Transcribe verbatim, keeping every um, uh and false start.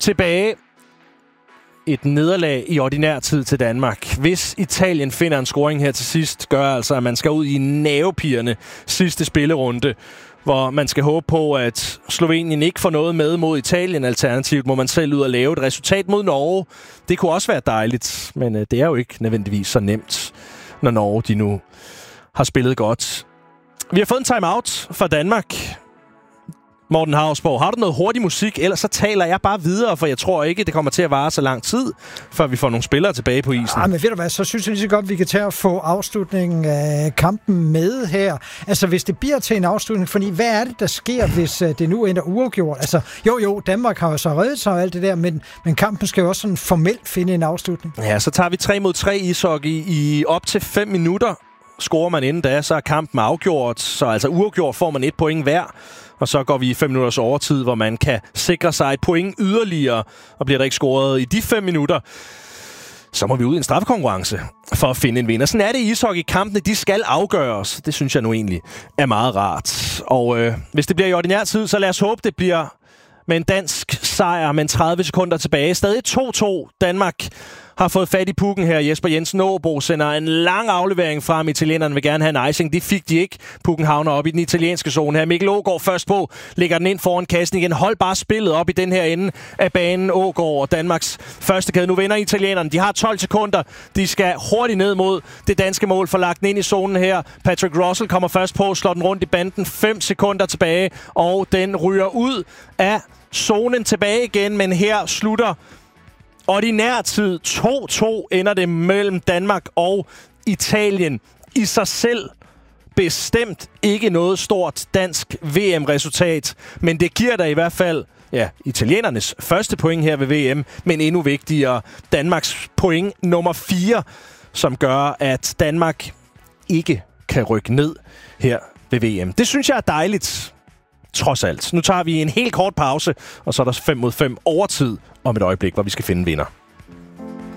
tilbage. Et nederlag i ordinær tid til Danmark. Hvis Italien finder en scoring her til sidst, gør altså, at man skal ud i nervepirrende sidste spillerunde, hvor man skal håbe på, at Slovenien ikke får noget med mod Italien. Alternativt må man selv ud og lave et resultat mod Norge. Det kunne også være dejligt, men øh, det er jo ikke nødvendigvis så nemt, når Norge de nu har spillet godt. Vi har fået en timeout fra Danmark. Morten Hausborg, har du noget hurtig musik? Ellers så taler jeg bare videre, for jeg tror ikke, det kommer til at vare så lang tid, før vi får nogle spillere tilbage på isen. Ja, men ved du hvad, så synes jeg lige så godt, vi kan tage og få afslutningen af kampen med her. Altså, hvis det bliver til en afslutning, fordi hvad er det, der sker, hvis uh, det nu ender uafgjort? Altså, jo jo, Danmark har jo så reddet sig og alt det der, men, men kampen skal jo også sådan formelt finde en afslutning. Ja, så tager vi tre mod tre ishockey i op til fem minutter. Scorer man inden da, så er kampen afgjort, så altså uafgjort får man et point hver. Og så går vi i fem minutters overtid, hvor man kan sikre sig et point yderligere. Og bliver der ikke scoret i de fem minutter, så må vi ud i en straffekonkurrence for at finde en vinder. Sådan er det i ishockey-kampene. De skal afgøres. Det synes jeg nu egentlig er meget rart. Og øh, hvis det bliver i ordinær tid, så lad os håbe, det bliver med en dansk sejr med tredive sekunder tilbage. Stadig to to. Danmark har fået fat i pucken her. Jesper Jensen Aabo sender en lang aflevering frem. Italienerne vil gerne have en icing. Det fik de ikke. Pucken havner op i den italienske zone her. Mikkel Aagaard først på. Lægger den ind foran kassen igen. Hold bare spillet op i den her ende af banen. Aagaard og Danmarks første kæde. Nu vinder italienerne. De har tolv sekunder. De skal hurtigt ned mod det danske mål. For lagt den ind i zonen her. Patrick Russell kommer først på. Slår den rundt i banden. fem sekunder tilbage. Og den ryger ud af zonen tilbage igen. Men her slutter ordinær tid. to to ender det mellem Danmark og Italien. I sig selv bestemt ikke noget stort dansk V M-resultat, men det giver da i hvert fald ja, italienernes første point her ved V M, men endnu vigtigere Danmarks point nummer fire, som gør, at Danmark ikke kan rykke ned her ved V M. Det synes jeg er dejligt, trods alt. Nu tager vi en helt kort pause, og så er der fem mod fem overtid om et øjeblik, hvor vi skal finde en vinder.